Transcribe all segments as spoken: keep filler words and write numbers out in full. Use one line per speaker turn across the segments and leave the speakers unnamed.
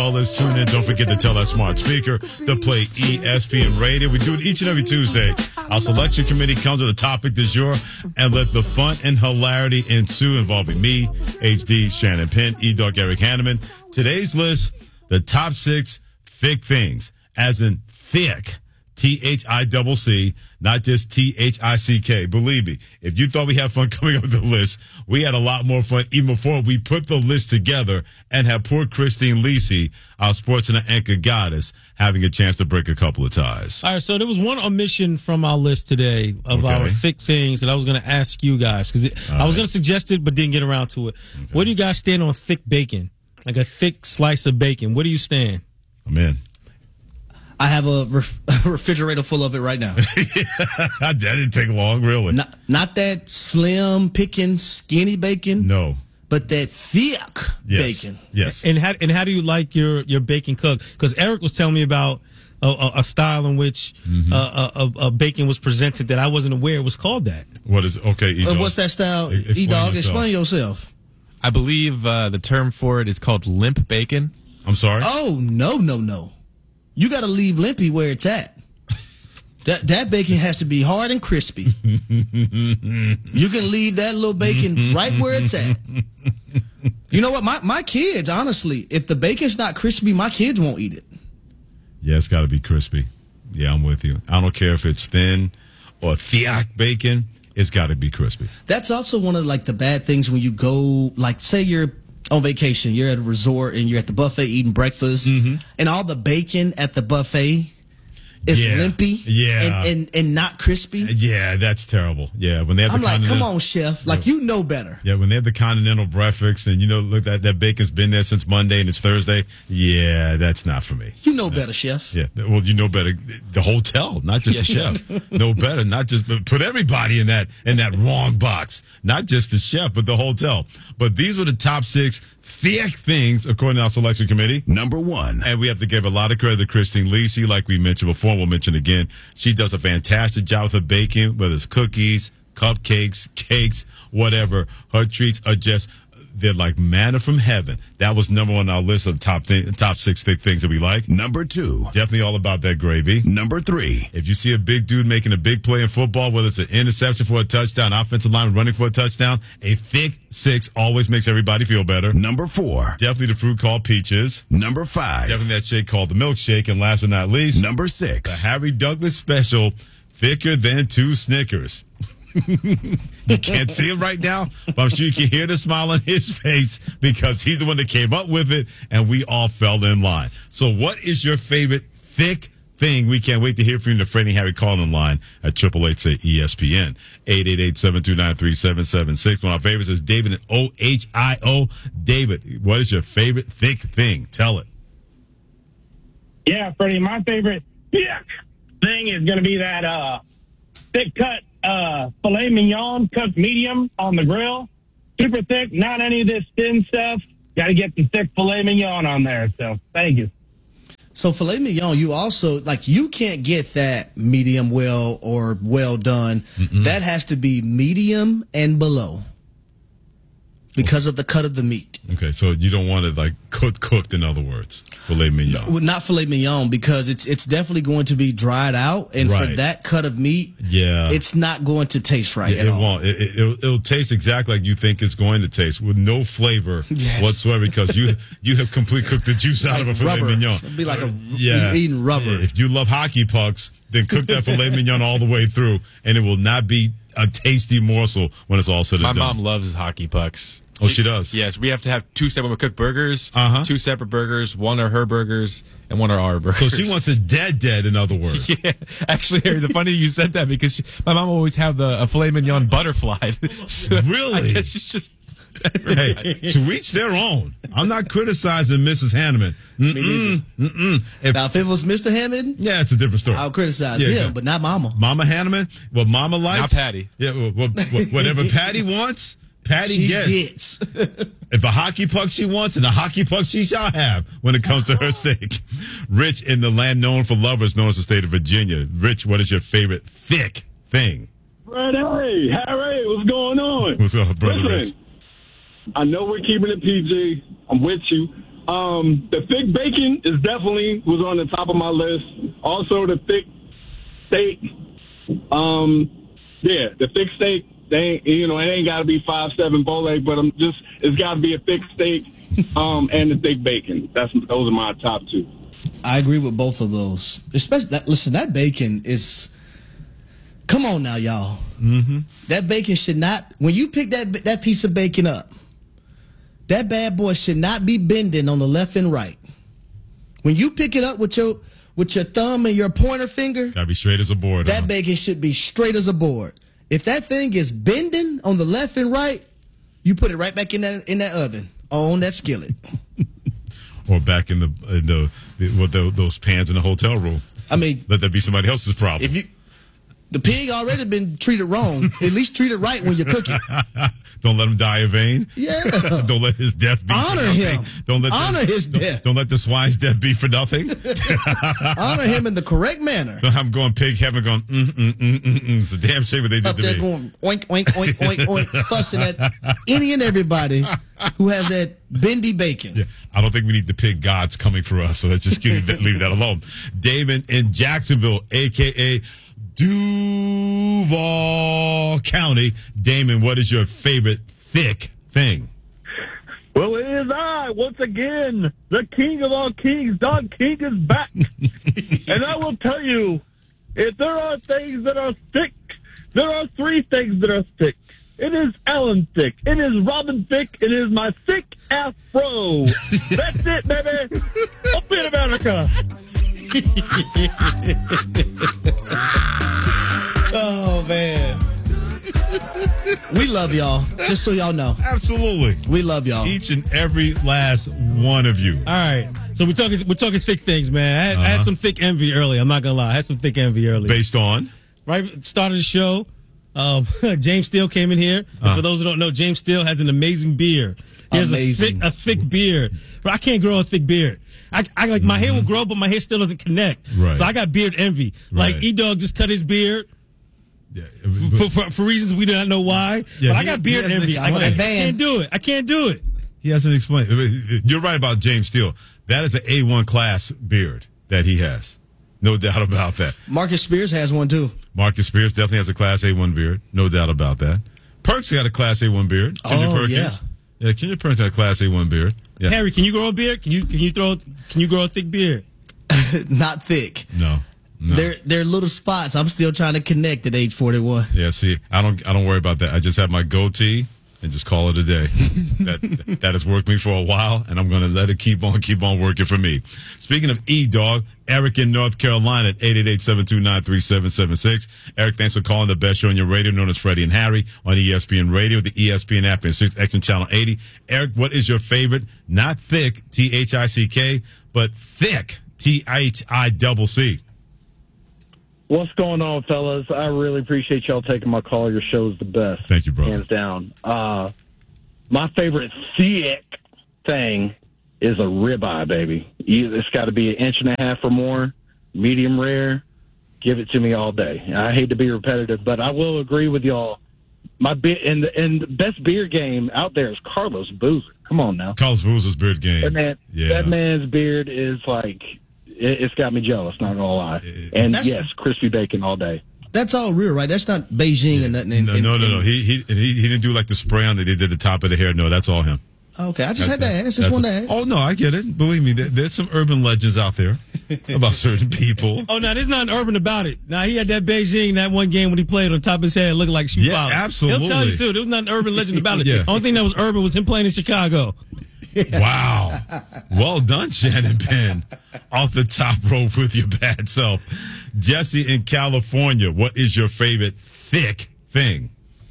Let's tune in. Don't forget to tell that smart speaker to play E S P N Radio. We do it each and every Tuesday. Our selection committee comes with a topic du jour and let the fun and hilarity ensue involving me, H D, Shannon Penn, E-Dog, Eric Hanneman. Today's list, the top six thick things, as in thick. T H I C C, not just T H I C K. Believe me, if you thought we had fun coming up with the list, we had a lot more fun even before we put the list together and had poor Christine Lisi, our sports and anchor goddess, having a chance to break a couple of ties.
All right, so there was one omission from our list today of
Okay.
our thick things that I was going to ask you guys, because I was
right.
going to suggest it but didn't get around to it.
Okay.
Where do you guys stand on thick bacon? Like a thick slice of bacon. Where do you stand?
I'm in.
I have a, ref- a refrigerator full of it right now.
That didn't take long, really.
Not, not that slim, picking, skinny bacon,
No.
but that thick
Yes.
bacon.
Yes.
And how and how do you like your, your bacon cooked? Because Eric was telling me about a, a, a style in which
Mm-hmm.
uh, a, a, a bacon was presented that I wasn't aware it was called that.
What is okay?
Uh,
E-Dog.
what's that style?
E- explain
E-Dog,
yourself.
explain yourself.
I believe uh, the term for it is called limp bacon.
I'm sorry.
Oh, no, no, no. You got to leave Limpy where it's at. That that bacon has to be hard and crispy. You can leave that little bacon right where it's at. You know what? My, my kids, honestly, if the bacon's not crispy, my kids won't eat it.
Yeah, it's got to be crispy. Yeah, I'm with you. I don't care if it's thin or thick bacon. It's got to be crispy.
That's also one of like the bad things when you go, like, say you're on vacation, you're at a resort and you're at the buffet eating breakfast, and all the bacon at the buffet is
Yeah.
limpy,
Yeah.
and, and and not crispy.
Yeah, that's terrible. Yeah, when they have
I'm
the
like, come
continental-
on, chef, like you know better.
Yeah, when they have the continental breakfast and you know, look, that that bacon's been there since Monday and it's Thursday. Yeah, that's not for me.
You know better, chef.
Yeah, well, you know better. The hotel, not just the chef. Know better, not just but put everybody in that in that wrong box. Not just the chef, but the hotel. But these were the top six thick things according to our selection committee.
Number one.
And we have to give a lot of credit to Christine Lisi, like we mentioned before. We'll mention again. She does a fantastic job with her baking, whether it's cookies, cupcakes, cakes, whatever. Her treats are just, they're like manna from heaven. That was number one on our list of top th- top six thick things that we like.
Number two.
Definitely all about that gravy.
Number three.
If you see a big dude making a big play in football, whether it's an interception for a touchdown, offensive line running for a touchdown, a thick six always makes everybody feel better.
Number four.
Definitely the fruit called peaches.
Number five.
Definitely that shake called the milkshake. And last but not least,
Number
the
six.
Harry Douglas special, thicker than two Snickers. You can't see it right now, but I'm sure you can hear the smile on his face because he's the one that came up with it, and we all fell in line. So what is your favorite thick thing? We can't wait to hear from you in the Freddie Harry calling line at triple eight say E S P N, eight eight eight, seven two nine, three seven seven six. One of our favorites is David in O H I O. David, what is your favorite thick thing? Tell it.
Yeah, Freddie, my favorite yeah, thing is going to be that uh, thick cut uh, filet mignon cooked medium on the grill. Super thick, not any of this thin stuff. Got to get the thick filet mignon on there. So thank you.
So filet mignon, you also, like, you can't get that medium well or well done.
Mm-mm.
That has to be medium and below because of the cut of the meat.
Okay, so you don't want it like cooked, cooked. In other words, filet mignon.
Well, not filet mignon because it's it's definitely going to be dried out, and for
Right.
that cut of meat,
Yeah,
it's not going to taste right
Yeah,
at
it
all.
won't. It, it, it'll, it'll taste exactly like you think it's going to taste, with no flavor
Yes.
whatsoever, because you you have completely cooked the juice out of a
Like
filet
rubber.
mignon.
It's gonna be like a
Yeah.
eating rubber.
Yeah, if you love hockey pucks, then cook that filet mignon all the way through, and it will not be a tasty morsel when it's all said and
My
done.
mom loves hockey pucks.
Oh, she does?
Yes, we have to have two separate cooked burgers.
Uh-huh.
Two separate burgers. One are her burgers, and one are our burgers.
So she wants it dead, dead. In other words,
Yeah, actually, Harry, the funny you said that because she, my mom always have the a filet mignon butterflied. So
Really?
I guess she's just.
hey, to each their own. I'm not criticizing Missus Hanneman. Mm-mm, mm-mm. If,
Now, if it was Mister Hammond,
yeah, it's a different story.
I'll criticize
Yeah,
him,
yeah.
but not Mama.
Mama Hanneman, what Mama likes.
Not Patty.
Yeah, well, well, well, whatever Patty wants, Patty
She
gets.
gets.
If a hockey puck she wants, and a hockey puck she shall have when it comes to her steak. Rich, in the land known for lovers, known as the state of Virginia. Rich, what is your favorite thick thing?
Freddie, Harry, what's going on?
What's up, brother
Listen,
Rich?
I know we're keeping it P G. I'm with you. Um, the thick bacon is definitely was on the top of my list. Also, the thick steak. Um, yeah, the thick steak. They ain't, you know, it ain't got to be five seven bowl egg, but I'm just it's got to be a thick steak. Um, and the thick bacon. That's those are my top two.
I agree with both of those. Especially that. Listen, that bacon is. Come on now, y'all.
Mm-hmm.
That bacon should not. When you pick that that piece of bacon up, that bad boy should not be bending on the left and right. When you pick it up with your with your thumb and your pointer finger,
Gotta be straight as a board.
that
huh?
bacon should be straight as a board. If that thing is bending on the left and right, you put it right back in that in that oven on that skillet.
Or back in the in the, the with the, those pans in the hotel room.
I mean,
Let that be somebody else's problem.
if you the pig already been treated wrong, at least treat it right when you cook it.
Don't let him die in vain.
Yeah.
Don't let his death be
Honor
for nothing.
him.
Don't let
Honor
the,
his
don't,
death.
Don't let the swine's death be for nothing.
Honor him in the correct manner.
Don't have him going pig heaven going, mm, mm, mm, mm, mm. It's a damn shame what they did
Up
to
there
me.
going oink, oink, oink, oink, oink, fussing at any and everybody who has that bendy bacon.
Yeah, I don't think we need the pig gods coming for us, so let's just leave that, leave that alone. Damon in Jacksonville, a k a. Duval County. Damon, what is your favorite thick thing?
Well, it is I, once again, the king of all kings. Don King is back. And I will tell you, if there are things that are thick, there are three things that are thick. It is Alan Thick. It is Robin Thick. It is my thick afro. That's it, baby. Up in America.
Oh, man. We love y'all. Just so y'all know.
Absolutely.
We love y'all.
Each and every last one of you.
All right. So we're talking we're talking thick things, man. I had, I had
Uh-huh.
some thick envy earlier. I'm not gonna lie. I had some thick envy earlier.
Based on?
Right at the start of the show, um, James Steele came in here. And
Uh.
for those who don't know, James Steele has an amazing beard. He has
Amazing.
a thick, a thick beard. But I can't grow a thick beard. I, I like my hair will grow, but my hair still doesn't connect.
Right.
So I got beard envy. Like
Right.
E Dog just cut his beard.
Yeah,
For, for, for reasons we do not know why,
Yeah,
but I
he-
got
he
beard
hasn't
envy. I,
explained.
I can't do it. I can't do it.
He hasn't explained. You're right about James Steele. That is an A one class beard that he has. No doubt about that.
Marcus Spears has one, too.
Marcus Spears definitely has a class A one beard. No doubt about that. Perks got a class A one beard. Kenya
Oh,
Perkins.
yeah.
Yeah, Kenya Perkins had a class A one beard. Yeah.
Harry, can you grow a beard? Can you can you throw can you grow a thick beard?
Not thick.
No. No.
They're, they're little spots. I'm still trying to connect at age forty-one.
Yeah, see, I don't I don't worry about that. I just have my goatee and just call it a day. that that has worked me for a while, and I'm going to let it keep on keep on working for me. Speaking of E-Dog, Eric in North Carolina at eight eight eight, seven two nine, three seven seven six. Eric, thanks for calling the best show on your radio, known as Freddie and Harry on E S P N Radio, the E S P N app, and six X and Channel eighty. Eric, what is your favorite, not thick, T H I C K, but thick, T H I C C?
What's going on, fellas? I really appreciate y'all taking my call. Your show's the best.
Thank you, brother.
Hands down. Uh, my favorite thick thing is a ribeye, baby. You- It's got to be an inch and a half or more, medium rare. Give it to me all day. I hate to be repetitive, but I will agree with y'all. My be- and the, and the best beer game out there is Carlos Boozer. Come on now.
Carlos Boozer's beard game.
That man,
Yeah.
that man's beard is like, it, it's got me jealous, not gonna lie. And
That's-
yes, crispy bacon all day.
That's all real, right? That's not Beijing or nothing. in-
No,
in-
no, no,
in-
no. He, he he he didn't do like the spray on that they did the top of the hair. No, that's all him.
Okay, I just had to
That-
ask. Just
that's
wanted
a-
to ask.
Oh no, I get it. Believe me, there, there's some urban legends out there about certain people.
Oh no, there's nothing urban about it. Now he had that Beijing that one game when he played on top of his head, looking like shoe
Yeah,
polish.
absolutely.
He'll tell you too. There was nothing urban legend about it.
Yeah.
Only thing that was urban was him playing in Chicago.
Wow, well done, Shannon Penn. Off the top rope with your bad self. Jesse in California, what is your favorite thick thing?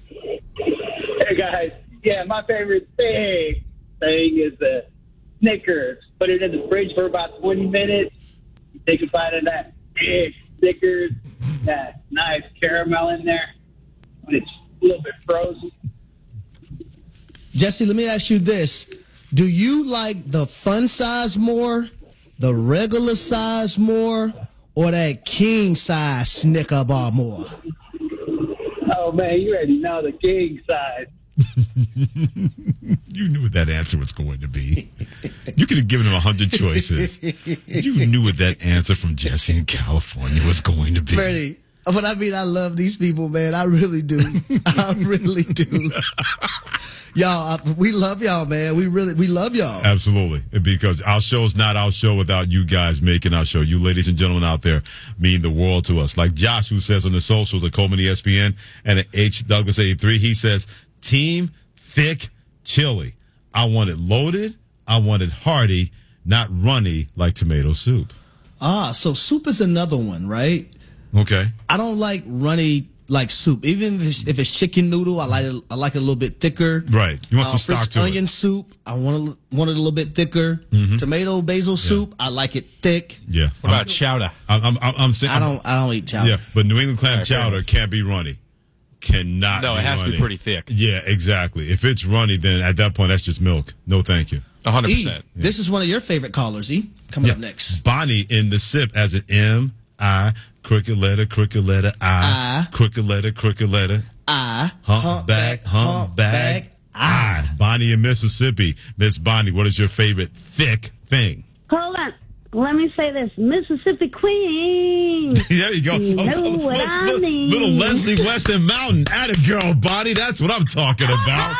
Hey guys, yeah, my favorite thing thing is the Snickers. Put it in the fridge for about twenty minutes. You take a bite of that big Snickers, that nice caramel in there when it's a little bit frozen.
Jesse, let me ask you this. Do you like the fun size more, the regular size more, or that king size Snicker bar more?
Oh man, you already know the king size.
You knew what that answer was going to be. You could have given him a hundred choices. You knew what that answer from Jesse in California was going to be.
Freddie, but I mean, I love these people, man. I really do. I really do. Y'all, we love y'all, man. We really, we love y'all.
Absolutely. Because our show is not our show without you guys making our show. You ladies and gentlemen out there mean the world to us. Like Josh, who says on the socials at Coleman E S P N and at H Douglas eighty-three, he says, Team Thick Chili. I want it loaded. I want it hearty, not runny like tomato soup.
Ah, so soup is another one, right?
Okay.
I don't like runny like soup. Even if it's, if it's chicken noodle, I like it. I like it a little bit thicker.
Right. You want some
uh,
stock
French
to
onion
it.
soup, I want it, want it a little bit thicker.
Mm-hmm.
Tomato basil soup, I like it thick.
Yeah.
What about chowder?
I'm, I'm, I'm, I'm saying.
I don't. I don't eat chowder.
Yeah, but New England clam
All right, fair
chowder
enough.
can't be runny. Cannot.
No,
be
it has to be
runny.
pretty thick.
Yeah, exactly. If it's runny, then at that point, that's just milk. No, thank you.
one hundred
E,
percent.
this is one of your favorite callers. E, coming
Yeah.
up next.
Bonnie in the sip as an M I crooked letter, crooked letter I,
I.
crooked letter, crooked letter
I
humpback, humpback I. Bonnie in Mississippi. Miss Bonnie, what is your favorite thick thing?
Hold on. Let me say this. Mississippi Queen.
There you go.
You
Oh,
know
oh,
what
little,
I
little-
mean.
little Leslie Weston Mountain. Atta girl, Bonnie. That's what I'm talking about.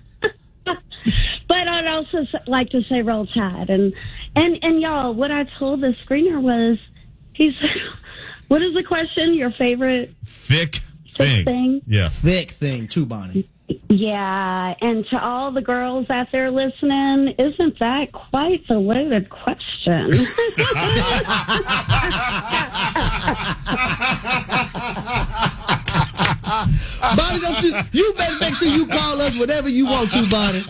But I'd also s- like to say Roll Tide. And, and, and y'all, what I told the screener was, he said, what is the question? Your favorite
Thick
thick
thing.
thing?
Yeah.
Thick thing too, Bonnie.
Yeah, and to all the girls out there listening, isn't that quite the loaded question?
Bonnie, don't you? You better make sure you call us whenever you want to, Bonnie.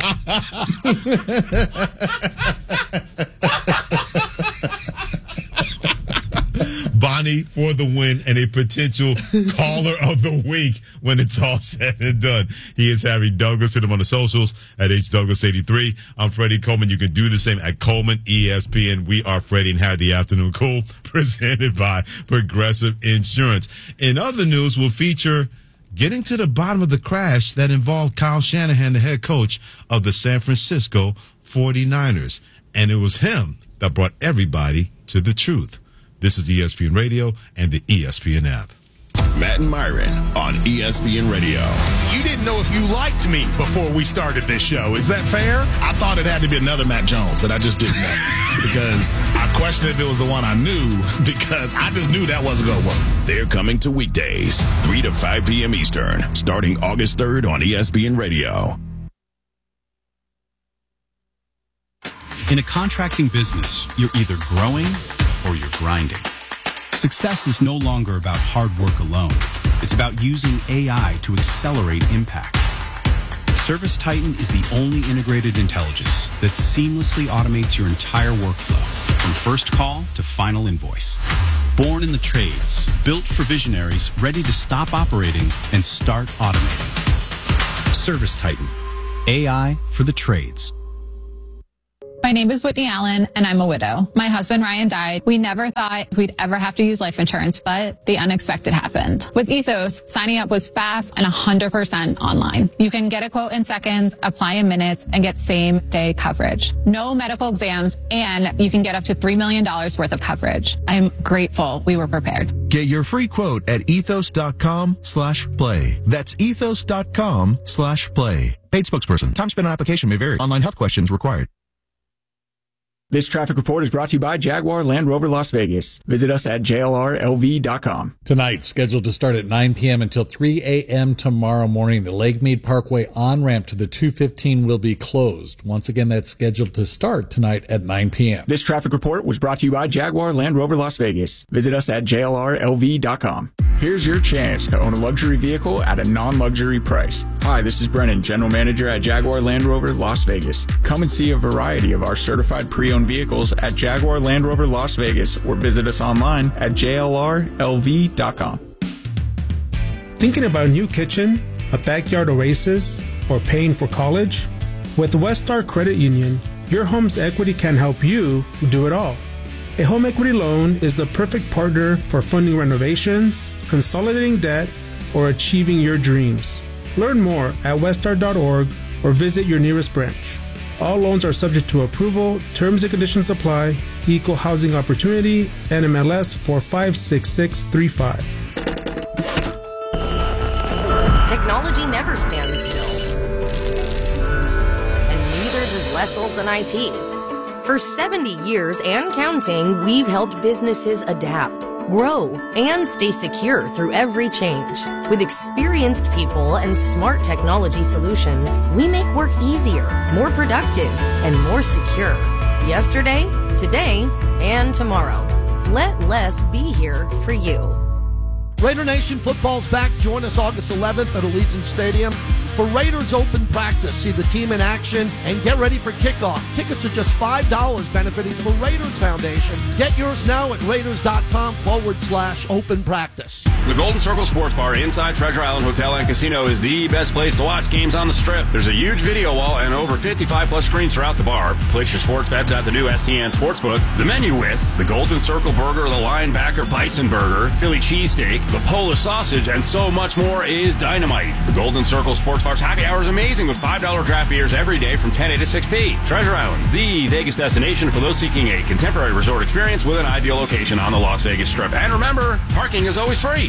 Bonnie for the win and a potential caller of the week when it's all said and done. He is Harry Douglas. Hit him on the socials at H Douglas eighty-three. I'm Freddie Coleman. You can do the same at Coleman E S P N. We are Freddie and Harry the Afternoon Cool, presented by Progressive Insurance. In other news, we'll feature getting to the bottom of the crash that involved Kyle Shanahan, the head coach of the San Francisco forty-niners. And it was him that brought everybody to the truth. This is E S P N Radio and the E S P N app.
Matt and Myron on E S P N Radio.
You didn't know if you liked me before we started this show. Is that fair? I thought it had to be another Matt Jones that I just didn't know. Because I questioned if it was the one I knew, because I just knew that wasn't going to work.
They're coming to weekdays, three to five p.m. Eastern, starting August third on E S P N Radio.
In a contracting business, you're either growing or you're grinding. Success is no longer about hard work alone. It's about using A I to accelerate impact. Service Titan is the only integrated intelligence that seamlessly automates your entire workflow, from first call to final invoice. Born in the trades, built for visionaries ready to stop operating and start automating. Service Titan, A I for the trades.
My name is Whitney Allen, and I'm a widow. My husband, Ryan, died. We never thought we'd ever have to use life insurance, but the unexpected happened. With Ethos, signing up was fast and one hundred percent online. You can get a quote in seconds, apply in minutes, and get same-day coverage. No medical exams, and you can get up to three million dollars worth of coverage. I'm grateful we were prepared.
Get your free quote at ethos.com slash play. That's ethos.com slash play. Paid spokesperson. Time spent on application may vary. Online health questions required.
This traffic report is brought to you by Jaguar Land Rover Las Vegas. Visit us at J L R L V dot com.
Tonight, scheduled to start at nine p.m. until three a.m. tomorrow morning, the Lake Mead Parkway on-ramp to the two fifteen will be closed. Once again, that's scheduled to start tonight at nine p.m.
This traffic report was brought to you by Jaguar Land Rover Las Vegas. Visit us at J L R L V dot com. Here's your chance to own a luxury vehicle at a non-luxury price. Hi, this is Brennan, General Manager at Jaguar Land Rover Las Vegas. Come and see a variety of our certified pre-owned vehicles at Jaguar Land Rover Las Vegas or visit us online at J L R L V dot com.
Thinking about a new kitchen, a backyard oasis, or paying for college? With Westar Credit Union, your home's equity can help you do it all. A home equity loan is the perfect partner for funding renovations, consolidating debt, or achieving your dreams. Learn more at westar dot org or visit your nearest branch. All loans are subject to approval. Terms and conditions apply. Equal housing opportunity. N M L S four five six six three five.
Technology never stands still. And neither does Wessels and I T. For seventy years and counting, we've helped businesses adapt, grow, and stay secure through every change. With experienced people and smart technology solutions, we make work easier, more productive, and more secure. Yesterday, today, and tomorrow. Let less be here for you.
Raider Nation football's back. Join us August eleventh at Allegiant Stadium for Raiders Open Practice. See the team in action and get ready for kickoff. Tickets are just five dollars, benefiting the Raiders Foundation. Get yours now at raiders.com forward slash open practice.
The Golden Circle Sports Bar inside Treasure Island Hotel and Casino is the best place to watch games on the Strip. There's a huge video wall and over fifty-five plus screens throughout the bar. Place your sports bets at the new S T N Sportsbook. The menu with the Golden Circle Burger, the Linebacker Bison Burger, Philly Cheesesteak, the Polish Sausage, and so much more is dynamite. The Golden Circle Sports Bar's happy hour is amazing with five dollars draft beers every day from ten a to six p. Treasure Island, the Vegas destination for those seeking a contemporary resort experience with an ideal location on the Las Vegas Strip. And remember, parking is always free.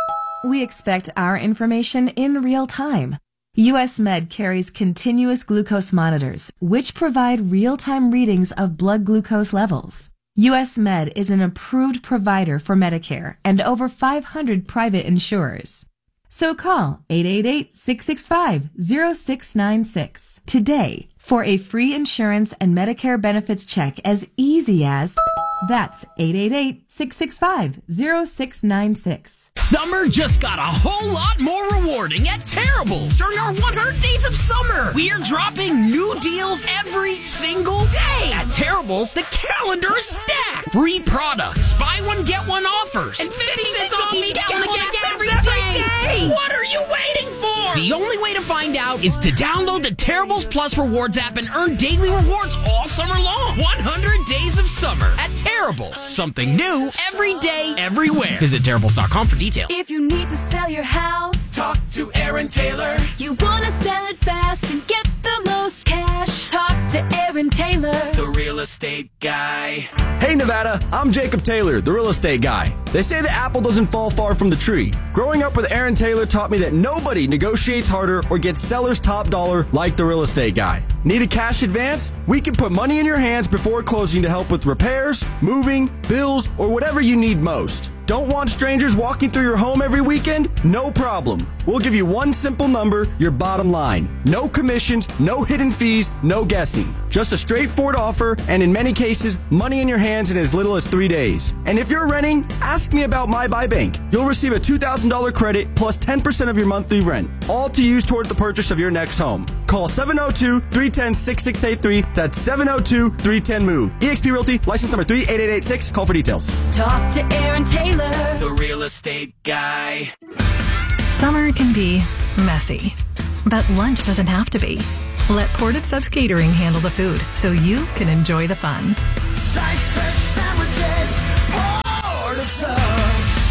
We expect our information in real time. U S Med carries continuous glucose monitors, which provide real-time readings of blood glucose levels. U S Med is an approved provider for Medicare and over five hundred private insurers. So call eight eight eight, six six five, zero six nine six today for a free insurance and Medicare benefits check as easy as... That's eight eight eight, six six five, zero six nine six.
Summer just got a whole lot more rewarding at Terrible's. During our one hundred days of summer, we are dropping new deals every single day. At Terrible's, the calendar is stacked. Free products, buy one, get one offers, and fifty cents off each gallon of gas every day. What are you waiting for? The only way to find out is to download the Terrible's Plus Rewards app and earn daily rewards all summer long. one hundred days of summer at Terrible's. Something new every day, everywhere. Visit Terrible's dot com for details.
If you need to sell your house,
talk to Aaron Taylor.
You want to sell it fast and get the most cash, talk to Aaron Taylor,
the real estate guy.
Hey Nevada, I'm Jacob Taylor, the real estate guy. They say the apple doesn't fall far from the tree. Growing up with Aaron Taylor taught me that nobody negotiates harder or gets seller's top dollar like the real estate guy. Need a cash advance? We can put money in your hands before closing to help with repairs, moving, bills, or whatever you need most. Don't want strangers walking through your home every weekend? No problem. We'll give you one simple number, your bottom line. No commissions, no hidden fees, no guessing. Just a straightforward offer, and in many cases, money in your hands in as little as three days. And if you're renting, ask me about My Buy Bank. You'll receive a two thousand dollars credit plus ten percent of your monthly rent, all to use toward the purchase of your next home. Call seven oh two, three one oh, six six eight three. That's seven oh two, three one oh, MOVE. eXp Realty, license number three eight eight eight six. Call for details.
talk to Aaron Taylor,
the real estate guy.
Summer can be messy, but lunch doesn't have to be. Let Port of Subs Catering handle the food so you can enjoy the fun.
sliced fresh sandwiches, Port of Subs.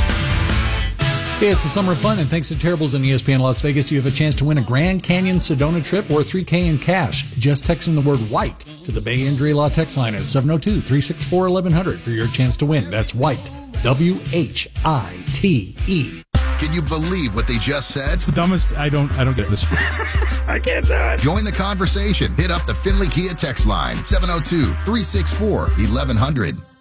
It's the summer of fun, and thanks to Terrible's and E S P N Las Vegas, you have a chance to win a Grand Canyon Sedona trip or three K in cash. Just text in the word WHITE to the Bay Injury Law text line at seven oh two, three six four, eleven hundred for your chance to win. That's WHITE, W H I T E.
Can you believe what they just said?
It's the dumbest. I don't. I don't get this.
I can't do it. Join the conversation. Hit up the Finley Kia text line, seven oh two, three six four, eleven hundred.